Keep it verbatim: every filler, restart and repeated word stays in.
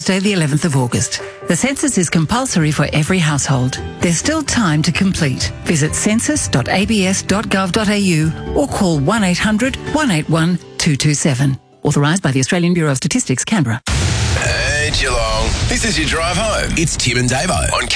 Thursday the eleventh of August. The census is compulsory for every household. There's still time to complete. Visit census dot a b s dot gov dot a u or call one eight hundred, one eight one, two two seven. Authorised by the Australian Bureau of Statistics, Canberra. Hey Geelong, this is your drive home. It's Tim and Davo on